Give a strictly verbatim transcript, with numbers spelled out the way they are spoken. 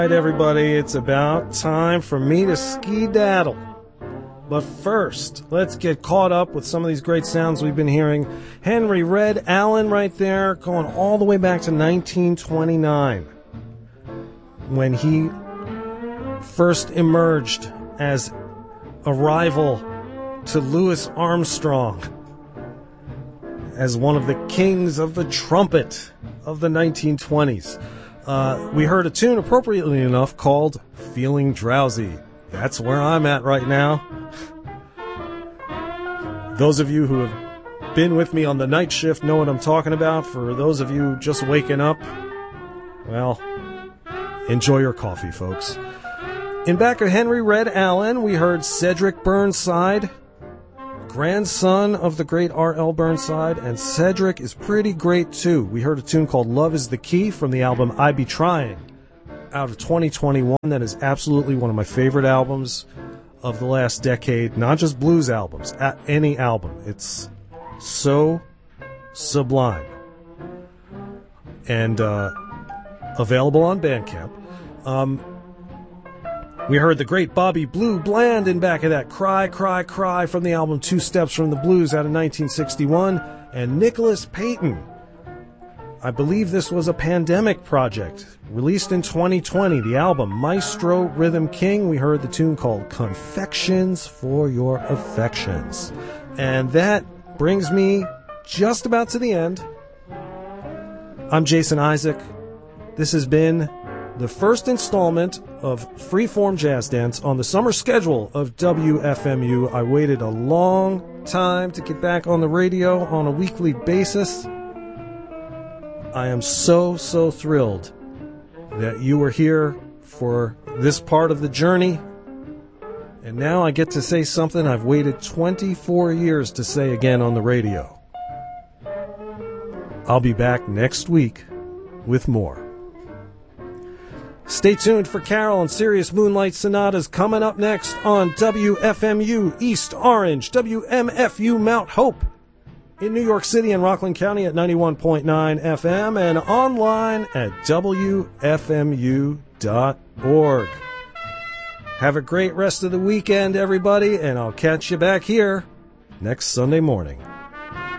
Right, everybody, it's about time for me to ski-daddle. But first, let's get caught up with some of these great sounds we've been hearing. Henry Red Allen right there, going all the way back to nineteen twenty-nine, when he first emerged as a rival to Louis Armstrong as one of the kings of the trumpet of the nineteen twenties. Uh, we heard a tune, appropriately enough, called Feeling Drowsy. That's where I'm at right now. Those of you who have been with me on the night shift know what I'm talking about. For those of you just waking up, well, enjoy your coffee, folks. In back of Henry Red Allen, we heard Cedric Burnside, grandson of the great R L Burnside, and Cedric is pretty great too. We heard a tune called Love is the Key from the album I Be Trying out of twenty twenty-one. That is absolutely one of my favorite albums of the last decade. Not just blues albums, at any album. It's so sublime. And uh, available on Bandcamp. Um, we heard the great Bobby Blue Bland in back of that, Cry, Cry, Cry, from the album Two Steps from the Blues out of nineteen sixty-one. And Nicholas Payton, I believe this was a pandemic project, released in twenty twenty, the album Maestro Rhythm King. We heard the tune called Confections for Your Affections. And that brings me just about to the end. I'm Jason Isaac. This has been the first installment of Freeform Jazz Dance on the summer schedule of W F M U. I waited a long time to get back on the radio on a weekly basis. I am so, so thrilled that you were here for this part of the journey. And now I get to say something I've waited twenty-four years to say again on the radio. I'll be back next week with more. Stay tuned for Carol and Sirius Moonlight Sonatas coming up next on W F M U East Orange, W M F U Mount Hope in New York City and Rockland County at ninety-one point nine F M and online at W F M U dot org. Have a great rest of the weekend, everybody, and I'll catch you back here next Sunday morning.